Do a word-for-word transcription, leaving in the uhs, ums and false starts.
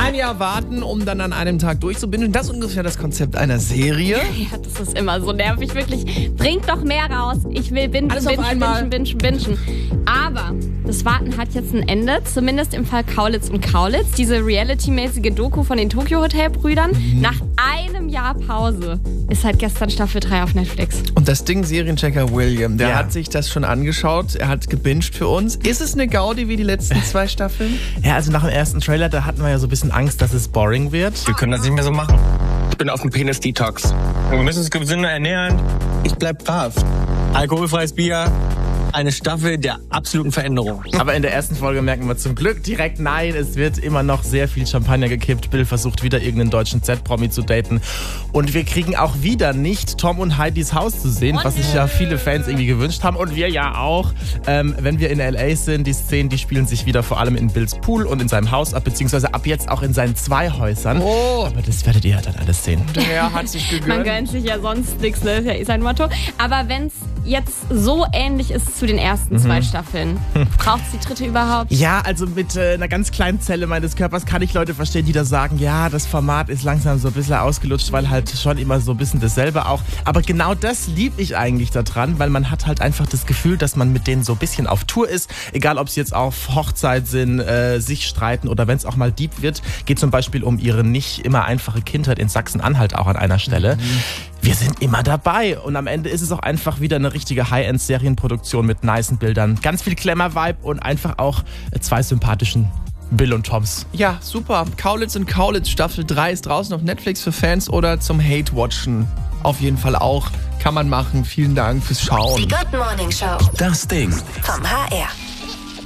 Ein Jahr warten, um dann an einem Tag durchzubinden. Das ist ungefähr das Konzept einer Serie. Ja, das ist immer so nervig, wirklich. Bringt doch mehr raus. Ich will bingen, Alles auf bingen, einmal. bingen, bingen, bingen. Aber das Warten hat jetzt ein Ende, zumindest im Fall Kaulitz und Kaulitz. Diese reality-mäßige Doku von den Tokyo Hotel-Brüdern. Mhm. Nach einem Jahr Pause ist halt gestern Staffel drei auf Netflix. Und das Ding, Serienchecker William, der Ja. hat sich das schon angeschaut. Er hat gebinged für uns. Ist es eine Gaudi wie die letzten zwei Staffeln? Ja, also nach dem ersten Trailer, da hatten wir ja so ein bisschen Angst, dass es boring wird. Wir können das nicht mehr so machen. Ich bin auf dem Penis-Detox. Wir müssen uns gesünder ernähren. Ich bleib brav. Alkoholfreies Bier. Eine Staffel der absoluten Veränderung. Aber in der ersten Folge merken wir zum Glück direkt, nein, es wird immer noch sehr viel Champagner gekippt. Bill versucht wieder irgendeinen deutschen Z-Promi zu daten. Und wir kriegen auch wieder nicht Tom und Heidis Haus zu sehen, was sich ja viele Fans irgendwie gewünscht haben. Und wir ja auch. Ähm, wenn wir in L A sind, die Szenen, die spielen sich wieder vor allem in Bills Pool und in seinem Haus ab, beziehungsweise ab jetzt auch in seinen zwei Häusern. Oh. Aber das werdet ihr ja dann alles sehen. Der Herr hat sich gegönnt. Man gönnt sich ja sonst nichts, ne? Das ist sein Motto. Aber wenn es jetzt so ähnlich ist zu den ersten zwei Staffeln, braucht es die dritte überhaupt? Ja, also mit äh, einer ganz kleinen Zelle meines Körpers kann ich Leute verstehen, die da sagen, ja, das Format ist langsam so ein bisschen ausgelutscht, weil halt schon immer so ein bisschen dasselbe auch. Aber genau das liebe ich eigentlich daran, weil man hat halt einfach das Gefühl, dass man mit denen so ein bisschen auf Tour ist. Egal, ob sie jetzt auf Hochzeit sind, äh, sich streiten oder wenn es auch mal deep wird. Geht zum Beispiel um ihre nicht immer einfache Kindheit in Sachsen-Anhalt auch an einer Stelle. Mhm. Wir sind immer dabei und am Ende ist es auch einfach wieder eine richtige High-End-Serienproduktion mit nicen Bildern. Ganz viel Glamour-Vibe und einfach auch zwei sympathischen Bill und Toms. Ja, super. Kaulitz und Kaulitz Staffel drei ist draußen auf Netflix für Fans oder zum Hate-Watchen. Auf jeden Fall auch. Kann man machen. Vielen Dank fürs Schauen. Die Good Morning Show. Das Ding. Vom H R.